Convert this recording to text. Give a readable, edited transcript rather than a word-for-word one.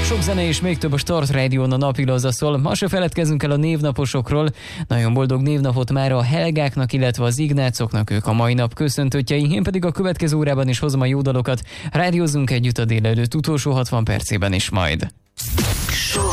Sok zene és még több a Start Radio-n a napilóza szól. Ma se feledkezzünk el a névnaposokról. Nagyon boldog névnapot már a Helgáknak, illetve az Ignácoknak, ők a mai nap köszöntőtjei. Én pedig a következő órában is hozom a jó dalokat. Rádiózzunk együtt a délelőtt utolsó 60 percében is majd.